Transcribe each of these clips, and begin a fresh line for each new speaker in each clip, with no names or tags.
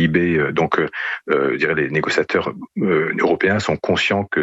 PIB. Je dirais les négociateurs européens sont conscients que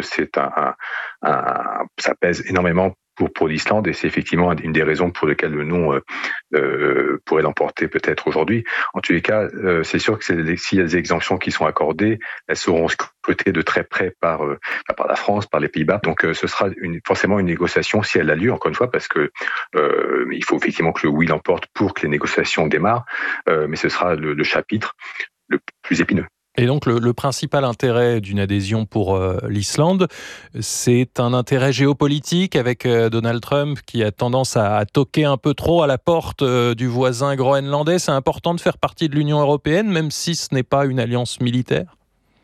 ça pèse énormément pour l'Islande, et c'est effectivement une des raisons pour lesquelles le non pourrait l'emporter peut-être aujourd'hui. En tous les cas, c'est sûr que s'il y a des exemptions qui sont accordées, elles seront scrutées de très près par la France, par les Pays-Bas. Donc ce sera forcément une négociation si elle a lieu, encore une fois, parce que il faut effectivement que le oui l'emporte pour que les négociations démarrent, mais ce sera le chapitre le plus épineux.
Et donc le principal intérêt d'une adhésion pour l'Islande, c'est un intérêt géopolitique avec Donald Trump qui a tendance à toquer un peu trop à la porte du voisin groenlandais. C'est important de faire partie de l'Union européenne, même si ce n'est pas une alliance militaire?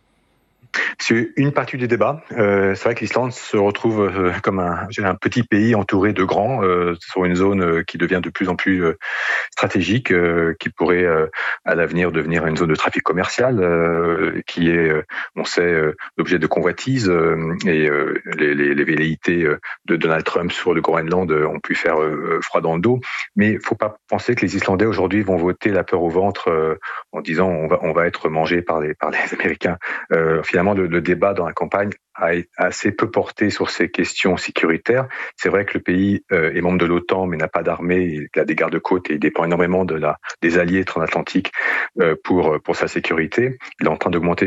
C'est une partie du débat. C'est vrai que l'Islande se retrouve comme un petit pays entouré de grands, sur une zone qui devient de plus en plus stratégique, qui pourrait à l'avenir devenir une zone de trafic commercial, qui est, on sait, l'objet de convoitises, et les velléités de Donald Trump sur le Groenland ont pu faire froid dans le dos. Mais il ne faut pas penser que les Islandais aujourd'hui vont voter la peur au ventre en disant on va être mangé par les Américains. Finalement, le débat dans la campagne a assez peu porté sur ces questions sécuritaires. C'est vrai que le pays est membre de l'OTAN, mais n'a pas d'armée, il a des gardes-côtes et il dépend énormément des alliés transatlantiques pour sa sécurité. Il est en train d'augmenter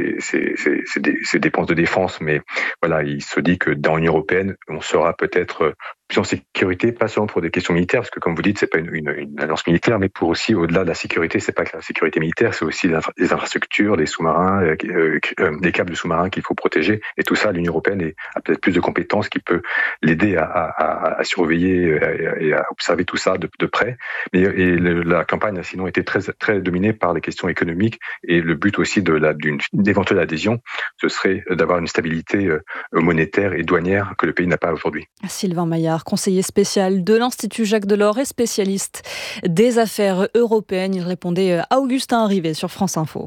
ses dépenses de défense, mais voilà, il se dit que dans l'Union européenne, on sera peut-être plus en sécurité, pas seulement pour des questions militaires, parce que comme vous dites, c'est pas une alliance militaire, mais pour aussi, au-delà de la sécurité, c'est pas que la sécurité militaire, c'est aussi les infrastructures, les sous-marins, les câbles sous-marins qu'il faut protéger. Et tout ça, l'Union européenne a peut-être plus de compétences qui peut l'aider à surveiller et à observer tout ça de près. La campagne a sinon été très, très dominée par les questions économiques, et le but aussi d'une éventuelle adhésion, ce serait d'avoir une stabilité monétaire et douanière que le pays n'a pas aujourd'hui.
Sylvain Maillard, conseiller spécial de l'Institut Jacques Delors et spécialiste des affaires européennes. Il répondait à Augustin Arrivé sur France Info.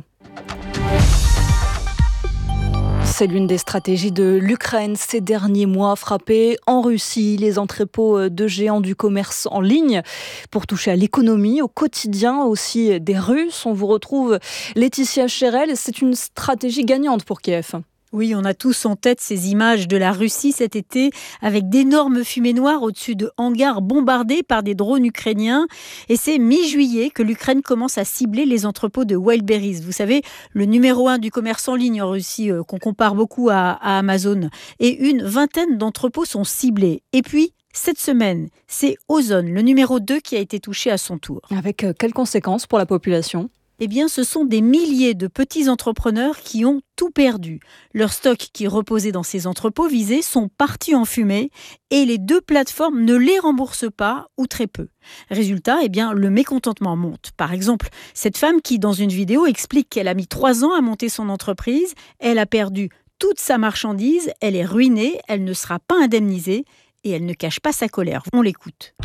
C'est l'une des stratégies de l'Ukraine ces derniers mois, frapper en Russie les entrepôts de géants du commerce en ligne pour toucher à l'économie, au quotidien aussi des Russes. On vous retrouve Laetitia Chérel. C'est une stratégie gagnante pour Kiev.
Oui, on a tous en tête ces images de la Russie cet été avec d'énormes fumées noires au-dessus de hangars bombardés par des drones ukrainiens. Et c'est mi-juillet que l'Ukraine commence à cibler les entrepôts de Wildberries. Vous savez, le numéro 1 du commerce en ligne en Russie, qu'on compare beaucoup à Amazon. Et une vingtaine d'entrepôts sont ciblés. Et puis, cette semaine, c'est Ozon, le numéro 2, qui a été touché à son tour.
Avec quelles conséquences pour la population ?
Eh bien, ce sont des milliers de petits entrepreneurs qui ont tout perdu. Leurs stocks qui reposaient dans ces entrepôts visés sont partis en fumée et les deux plateformes ne les remboursent pas ou très peu. Résultat, eh bien, le mécontentement monte. Par exemple, cette femme qui, dans une vidéo, explique qu'elle a mis 3 ans à monter son entreprise, elle a perdu toute sa marchandise, elle est ruinée, elle ne sera pas indemnisée et elle ne cache pas sa colère. On l'écoute.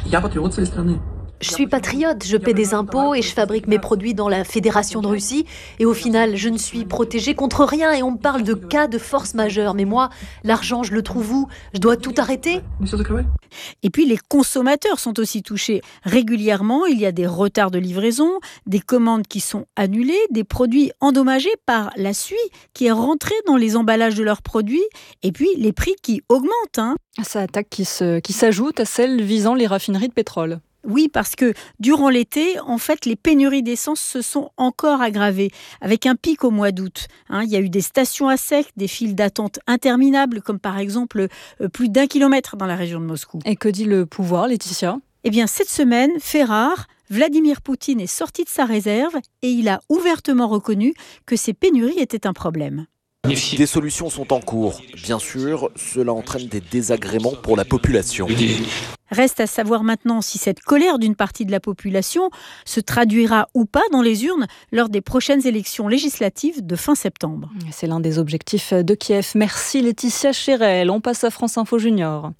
Je suis patriote, je paie des impôts et je fabrique mes produits dans la Fédération de Russie. Et au final, je ne suis protégée contre rien et on me parle de cas de force majeure. Mais moi, l'argent, je le trouve où ? Je dois tout arrêter ?
Et puis les consommateurs sont aussi touchés. Régulièrement, il y a des retards de livraison, des commandes qui sont annulées, des produits endommagés par la suie qui est rentrée dans les emballages de leurs produits, et puis les prix qui augmentent.
Cette attaque qui s'ajoute à celle visant les raffineries de pétrole.
Oui, parce que durant l'été, en fait, les pénuries d'essence se sont encore aggravées, avec un pic au mois d'août. Il y a eu des stations à sec, des files d'attente interminables, comme par exemple plus d'1 kilomètre dans la région de Moscou.
Et que dit le pouvoir, Laetitia ?
Eh bien, cette semaine, fait rare, Vladimir Poutine est sorti de sa réserve et il a ouvertement reconnu que ces pénuries étaient un problème.
Des solutions sont en cours. Bien sûr, cela entraîne des désagréments pour la population.
Reste à savoir maintenant si cette colère d'une partie de la population se traduira ou pas dans les urnes lors des prochaines élections législatives de fin septembre.
C'est l'un des objectifs de Kiev. Merci Laetitia Chérel. On passe à France Info Junior.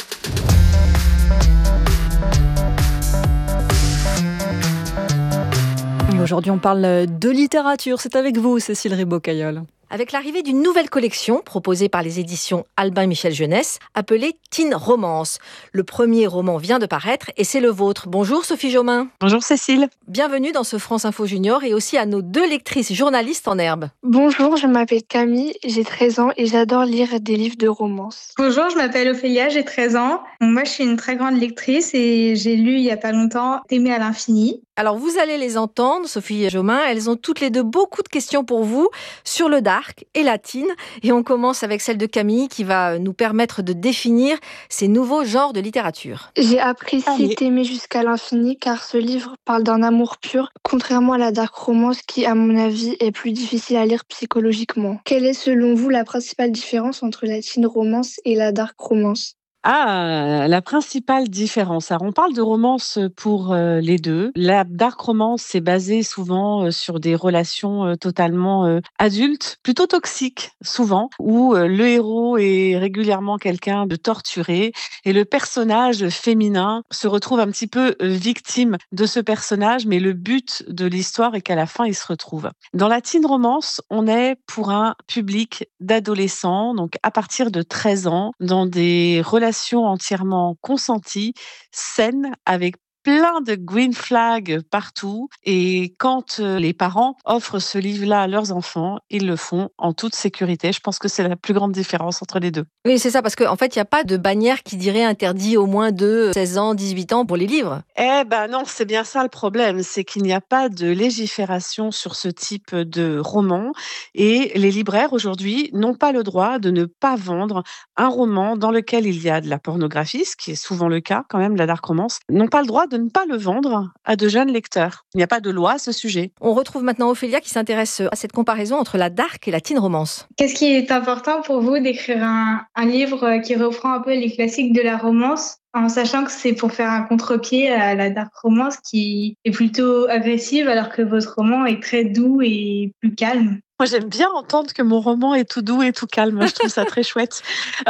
Aujourd'hui, on parle de littérature. C'est avec vous, Cécile Ribaud-Caillol.
avec l'arrivée d'une nouvelle collection proposée par les éditions Albin Michel Jeunesse, appelée Teen Romance. Le premier roman vient de paraître et c'est le vôtre. Bonjour Sophie Jaumin.
Bonjour Cécile.
Bienvenue dans ce France Info Junior et aussi à nos 2 lectrices journalistes en herbe.
Bonjour, je m'appelle Camille, j'ai 13 ans et j'adore lire des livres de romance.
Bonjour, je m'appelle Ophélia, j'ai 13 ans. Moi, je suis une très grande lectrice et j'ai lu il n'y a pas longtemps T'aimer à l'infini.
Alors vous allez les entendre, Sophie et Jaumin, elles ont toutes les deux beaucoup de questions pour vous sur le dark et la teen. Et on commence avec celle de Camille qui va nous permettre de définir ces nouveaux genres de littérature.
J'ai apprécié T'aimer jusqu'à l'infini car ce livre parle d'un amour pur, contrairement à la dark romance qui, à mon avis, est plus difficile à lire psychologiquement. Quelle est selon vous la principale différence entre la teen romance et la dark romance ?
La principale différence. Alors, on parle de romance pour les deux. La dark romance, c'est basé souvent sur des relations totalement adultes, plutôt toxiques, souvent, où le héros est régulièrement quelqu'un de torturé et le personnage féminin se retrouve un petit peu victime de ce personnage, mais le but de l'histoire est qu'à la fin, il se retrouve. Dans la teen romance, on est pour un public d'adolescents, donc à partir de 13 ans, dans des relations entièrement consenties, saines, avec plein de green flags partout. Et quand les parents offrent ce livre-là à leurs enfants, ils le font en toute sécurité. Je pense que c'est la plus grande différence entre les deux.
Oui, c'est ça, parce qu'en fait, il n'y a pas de bannière qui dirait interdit au moins de 16 ans, 18 ans pour les livres.
Non, c'est bien ça le problème, c'est qu'il n'y a pas de légifération sur ce type de roman. Et les libraires, aujourd'hui, n'ont pas le droit de ne pas vendre un roman dans lequel il y a de la pornographie, ce qui est souvent le cas quand même, de la dark romance, n'ont pas le droit de ne pas le vendre à de jeunes lecteurs. Il n'y a pas de loi à ce sujet.
On retrouve maintenant Ophélia qui s'intéresse à cette comparaison entre la dark et la teen romance.
Qu'est-ce qui est important pour vous d'écrire un livre qui reprend un peu les classiques de la romance, en sachant que c'est pour faire un contre-pied à la dark romance qui est plutôt agressive, alors que votre roman est très doux et plus calme?
Moi, j'aime bien entendre que mon roman est tout doux et tout calme. Je trouve ça très chouette.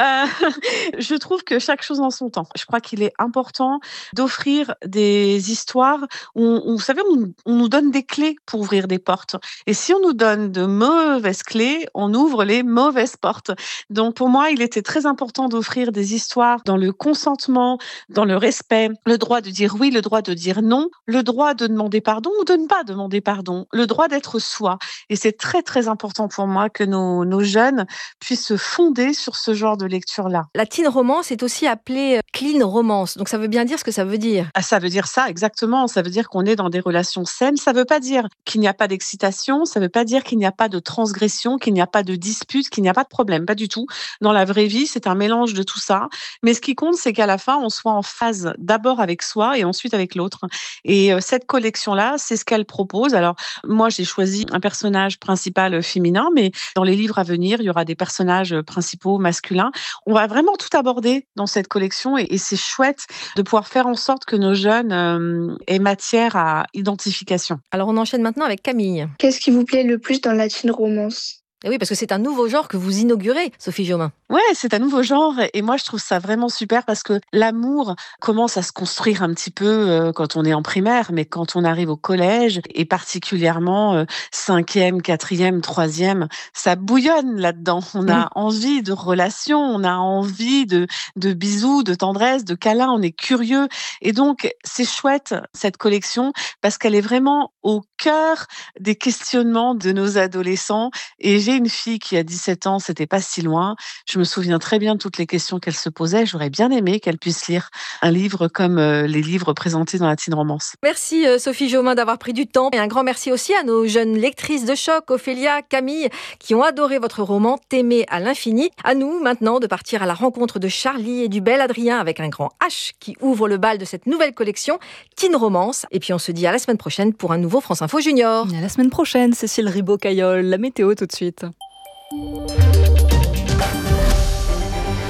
Je trouve que chaque chose en son temps. Je crois qu'il est important d'offrir des histoires où, vous savez, on nous donne des clés pour ouvrir des portes. Et si on nous donne de mauvaises clés, on ouvre les mauvaises portes. Donc, pour moi, il était très important d'offrir des histoires dans le consentement, dans le respect, le droit de dire oui, le droit de dire non, le droit de demander pardon ou de ne pas demander pardon, le droit d'être soi. Et c'est très, très important pour moi que nos jeunes puissent se fonder sur ce genre de lecture-là.
La teen romance est aussi appelée clean romance. Donc ça veut bien dire ce que ça veut dire.
Ça veut dire ça, exactement. Ça veut dire qu'on est dans des relations saines. Ça veut pas dire qu'il n'y a pas d'excitation. Ça veut pas dire qu'il n'y a pas de transgression, qu'il n'y a pas de dispute, qu'il n'y a pas de problème. Pas du tout. Dans la vraie vie, c'est un mélange de tout ça. Mais ce qui compte, c'est qu'à la fin, on soit en phase d'abord avec soi et ensuite avec l'autre. Et cette collection-là, c'est ce qu'elle propose. Alors, moi, j'ai choisi un personnage principal féminin, mais dans les livres à venir, il y aura des personnages principaux masculins. On va vraiment tout aborder dans cette collection et c'est chouette de pouvoir faire en sorte que nos jeunes aient matière à identification.
Alors, on enchaîne maintenant avec Camille.
Qu'est-ce qui vous plaît le plus dans la teen romance ?
Et oui, parce que c'est un nouveau genre que vous inaugurez, Sophie Jaumin.
Ouais, c'est un nouveau genre et moi je trouve ça vraiment super parce que l'amour commence à se construire un petit peu quand on est en primaire, mais quand on arrive au collège et particulièrement 5e, 4e, 3e, ça bouillonne là-dedans. On a envie de relations, on a envie de bisous, de tendresse, de câlins, on est curieux et donc c'est chouette cette collection parce qu'elle est vraiment au cœur des questionnements de nos adolescents et j'ai une fille qui a 17 ans, c'était pas si loin. Je me souviens très bien de toutes les questions qu'elle se posait. J'aurais bien aimé qu'elle puisse lire un livre comme les livres présentés dans la teen romance.
Merci Sophie Jaumin d'avoir pris du temps. Et un grand merci aussi à nos jeunes lectrices de choc, Ophélia, Camille, qui ont adoré votre roman T'aimer à l'infini. À nous maintenant de partir à la rencontre de Charlie et du bel Adrien avec un grand H qui ouvre le bal de cette nouvelle collection Teen Romance. Et puis on se dit à la semaine prochaine pour un nouveau France Info Junior.
À la semaine prochaine, Cécile Ribaud-Caillol. La météo tout de suite.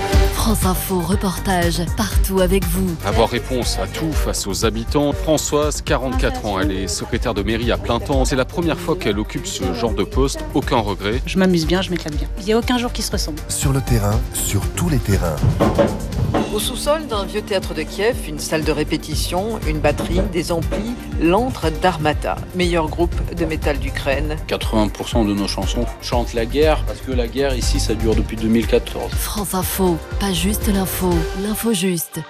France Info reportage, partout avec vous.
Avoir réponse à tout face aux habitants. Françoise, 44 ans, elle est secrétaire de mairie à plein temps. C'est la première fois qu'elle occupe ce genre de poste, aucun regret.
Je m'amuse bien, je m'éclate bien. Il n'y a aucun jour qui se ressemble.
Sur le terrain, sur tous les terrains.
Au sous-sol d'un vieux théâtre de Kiev, une salle de répétition, une batterie, des amplis, l'antre d'Armata, meilleur groupe de métal d'Ukraine.
80% de nos chansons chantent la guerre, parce que la guerre ici, ça dure depuis 2014.
France Info, pas juste l'info, l'info juste.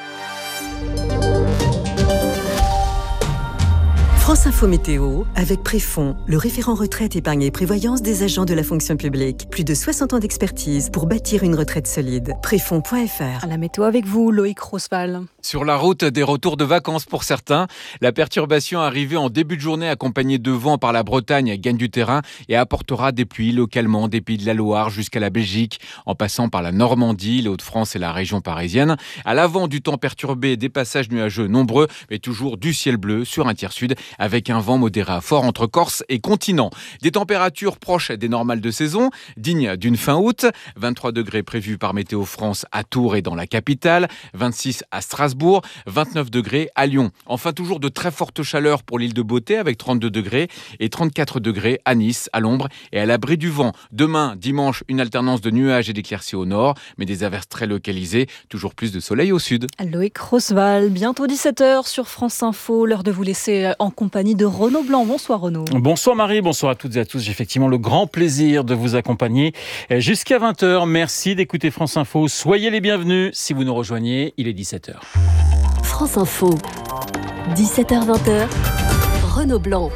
France Info Météo avec Préfond, le référent retraite, épargne et prévoyance des agents de la fonction publique. Plus de 60 ans d'expertise pour bâtir une retraite solide. Préfond.fr.
À la météo avec vous, Loïc Rosval.
Sur la route des retours de vacances pour certains, la perturbation arrivée en début de journée accompagnée de vent par la Bretagne gagne du terrain et apportera des pluies localement des Pays de la Loire jusqu'à la Belgique, en passant par la Normandie, les Hauts-de-France et la région parisienne. À l'avant du temps perturbé, des passages nuageux nombreux, mais toujours du ciel bleu sur un tiers sud, avec un vent modéré à fort entre Corse et continent. Des températures proches des normales de saison, dignes d'une fin août. 23 degrés prévus par Météo France à Tours et dans la capitale, 26 à Strasbourg, 29 degrés à Lyon. Enfin, toujours de très fortes chaleurs pour l'île de Beauté avec 32 degrés et 34 degrés à Nice, à l'ombre et à l'abri du vent. Demain, dimanche, une alternance de nuages et d'éclaircies au nord, mais des averses très localisées, toujours plus de soleil au sud.
Loïc Rosval, bientôt 17h sur France Info, l'heure de vous laisser en compagnie de Renaud Blanc. Bonsoir Renaud.
Bonsoir Marie, bonsoir à toutes et à tous. J'ai effectivement le grand plaisir de vous accompagner jusqu'à 20h. Merci d'écouter France Info. Soyez les bienvenus si vous nous rejoignez. Il est 17h.
France Info, 17h-20h, Renaud Blanc.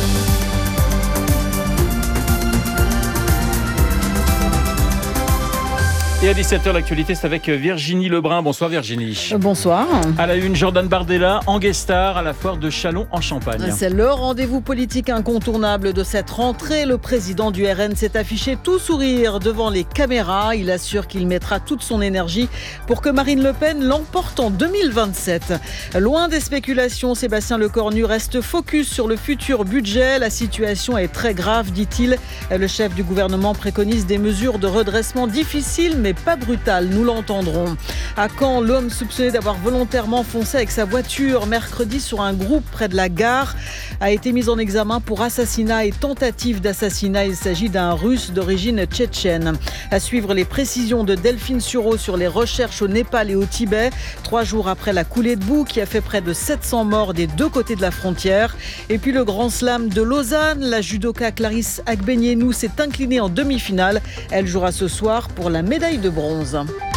Et à 17h, l'actualité, c'est avec Virginie Lebrun. Bonsoir Virginie.
Bonsoir.
À la une, Jordan Bardella en guest star à la foire de Châlons en Champagne.
C'est le rendez-vous politique incontournable de cette rentrée. Le président du RN s'est affiché tout sourire devant les caméras. Il assure qu'il mettra toute son énergie pour que Marine Le Pen l'emporte en 2027. Loin des spéculations, Sébastien Lecornu reste focus sur le futur budget. La situation est très grave, dit-il. Le chef du gouvernement préconise des mesures de redressement difficiles, mais pas brutal, nous l'entendrons. À Caen, l'homme soupçonné d'avoir volontairement foncé avec sa voiture mercredi sur un groupe près de la gare a été mis en examen pour assassinat et tentative d'assassinat. Il s'agit d'un Russe d'origine tchétchène. À suivre les précisions de Delphine Sureau sur les recherches au Népal et au Tibet, 3 jours après la coulée de boue qui a fait près de 700 morts des deux côtés de la frontière. Et puis le Grand Slam de Lausanne, la judoka Clarisse Agbenienou s'est inclinée en demi-finale. Elle jouera ce soir pour la médaille de bronze.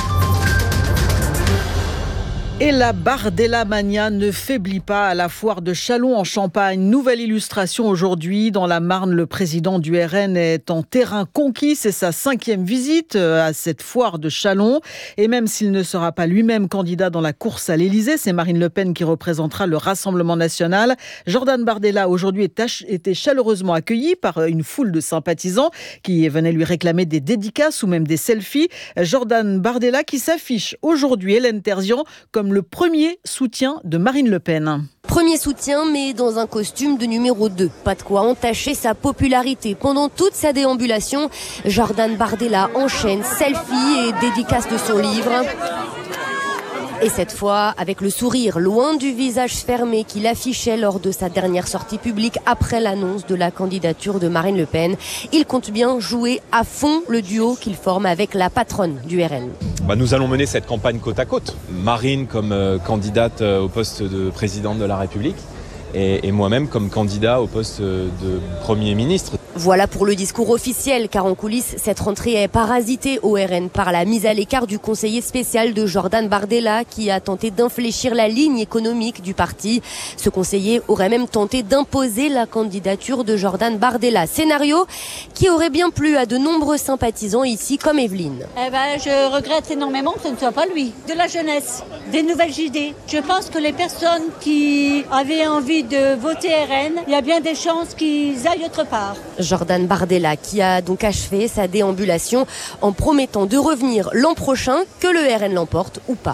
Et la Bardella Mania ne faiblit pas à la foire de Châlons en Champagne. Nouvelle illustration aujourd'hui. Dans la Marne, le président du RN est en terrain conquis. C'est sa 5e visite à cette foire de Châlons. Et même s'il ne sera pas lui-même candidat dans la course à l'Élysée, c'est Marine Le Pen qui représentera le Rassemblement national. Jordan Bardella aujourd'hui était chaleureusement accueilli par une foule de sympathisants qui venaient lui réclamer des dédicaces ou même des selfies. Jordan Bardella qui s'affiche aujourd'hui, Hélène Terzian, comme le premier soutien de Marine Le Pen.
Premier soutien, mais dans un costume de numéro 2. Pas de quoi entacher sa popularité. Pendant toute sa déambulation, Jordan Bardella enchaîne selfie et dédicace de son livre. Et cette fois, avec le sourire loin du visage fermé qu'il affichait lors de sa dernière sortie publique après l'annonce de la candidature de Marine Le Pen, il compte bien jouer à fond le duo qu'il forme avec la patronne du RN.
Nous allons mener cette campagne côte à côte. Marine comme candidate au poste de présidente de la République et moi-même comme candidat au poste de Premier ministre.
Voilà pour le discours officiel, car en coulisses, cette rentrée est parasitée au RN par la mise à l'écart du conseiller spécial de Jordan Bardella qui a tenté d'infléchir la ligne économique du parti. Ce conseiller aurait même tenté d'imposer la candidature de Jordan Bardella. Scénario qui aurait bien plu à de nombreux sympathisants ici comme Evelyne.
Je regrette énormément que ce ne soit pas lui. De la jeunesse, des nouvelles idées. Je pense que les personnes qui avaient envie de voter RN, il y a bien des chances qu'ils aillent autre part.
Jordan Bardella qui a donc achevé sa déambulation en promettant de revenir l'an prochain, que le RN l'emporte ou pas.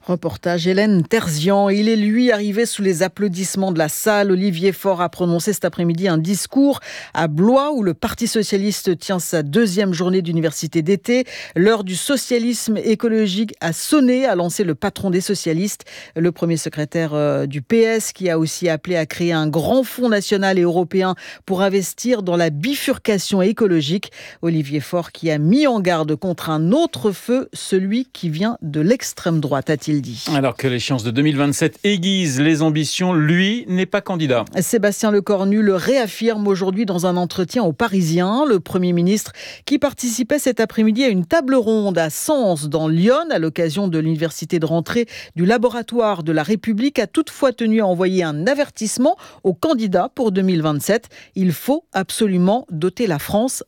Reportage Hélène Terzian. Il est lui arrivé sous les applaudissements de la salle. Olivier Faure a prononcé cet après-midi un discours à Blois où le Parti socialiste tient sa 2e journée d'université d'été. L'heure du socialisme écologique a sonné, a lancé le patron des socialistes, le premier secrétaire du PS, qui a aussi appelé à créer un grand fonds national et européen pour investir dans la bifurcation écologique. Olivier Faure qui a mis en garde contre un autre feu, celui qui vient de l'extrême droite, a-t-il dit.
Alors que l'échéance de 2027 aiguise les ambitions, lui n'est pas candidat.
Sébastien Lecornu le réaffirme aujourd'hui dans un entretien aux Parisiens. Le Premier ministre qui participait cet après-midi à une table ronde à Sens dans l'Yonne à l'occasion de l'université de rentrée du laboratoire de la République a toutefois tenu à envoyer un avertissement aux candidats pour 2027. Il faut absolument doter la France